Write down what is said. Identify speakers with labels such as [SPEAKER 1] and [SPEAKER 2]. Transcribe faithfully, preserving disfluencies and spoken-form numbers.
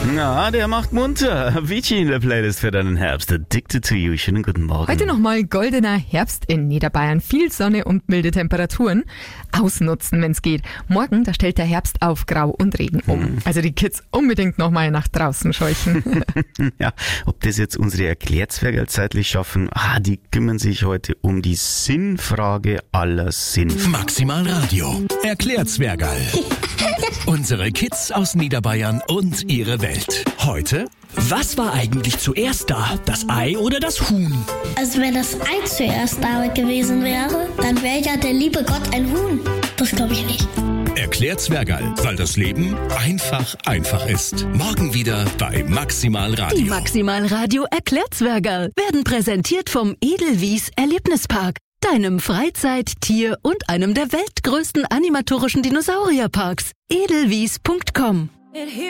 [SPEAKER 1] Na, der macht munter. Vici in der Playlist für deinen Herbst. Addicted to you. Schönen guten Morgen.
[SPEAKER 2] Heute nochmal goldener Herbst in Niederbayern. Viel Sonne und milde Temperaturen. Ausnutzen, wenn's geht. Morgen, da stellt der Herbst auf Grau und Regen um. Hm. Also die Kids unbedingt nochmal nach draußen scheuchen.
[SPEAKER 1] Ja, ob das jetzt unsere Erklärzwerger zeitlich schaffen, ah, die kümmern sich heute um die Sinnfrage aller Sinn.
[SPEAKER 3] Maximal Radio. Erklärzwergerl. Unsere Kids aus Niederbayern und ihre Welt. Heute:
[SPEAKER 4] Was war eigentlich zuerst da? Das Ei oder das Huhn?
[SPEAKER 5] Also wenn das Ei zuerst da gewesen wäre, dann wäre ja der liebe Gott ein Huhn. Das glaube ich nicht.
[SPEAKER 3] Erklärzwergerl, weil das Leben einfach einfach ist. Morgen wieder bei Maximal Radio.
[SPEAKER 6] Die Maximal Radio Erklärzwergerl werden präsentiert vom Edelwies Erlebnispark, deinem Freizeit-, Tier- und einem der weltgrößten animatorischen Dinosaurierparks. edelwies punkt com